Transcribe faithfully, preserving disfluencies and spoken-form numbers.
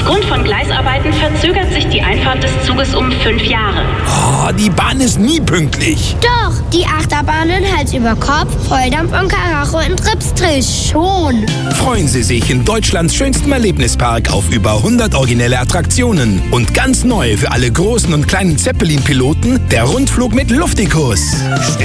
Aufgrund von Gleisarbeiten verzögert sich die Einfahrt des Zuges um fünf Jahre. Oh, die Bahn ist nie pünktlich. Doch, die Achterbahnen Hals über Kopf, Volldampf und Karacho in Tripstrill schon. Freuen Sie sich in Deutschlands schönstem Erlebnispark auf über hundert originelle Attraktionen. Und ganz neu für alle großen und kleinen Zeppelin-Piloten der Rundflug mit Luftikus.